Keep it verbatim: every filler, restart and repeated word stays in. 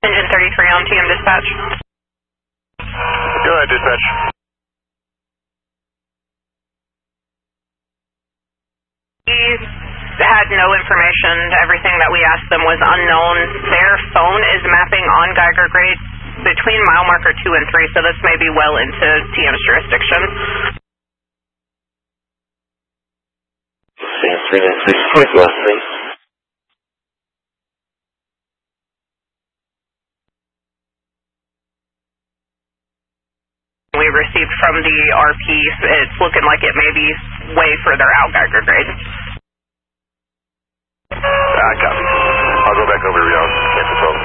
Engine thirty-three on T M dispatch. Go ahead, dispatch. We had no information. Everything that we asked them was unknown. Their phone is mapping on Geiger grade between mile marker two and three, so this may be well into T M's jurisdiction. three nine six point last name. We received from the R P, it's looking like it may be way further out Geiger grade. Ah, copy. I'll go back over to y'all. Cancel phone.